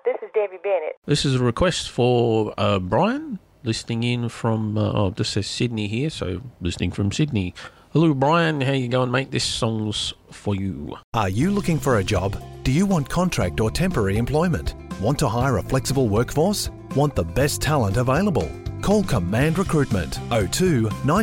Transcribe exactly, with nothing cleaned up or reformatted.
This is Debbie Bennett. This is a request for uh, Brian, listening in from, uh, oh, this says Sydney here, so listening from Sydney. Hello, Brian. How you going, mate? This song's for you. Are you looking for a job? Do you want contract or temporary employment? Want to hire a flexible workforce? Want the best talent available? Call Command Recruitment oh two nine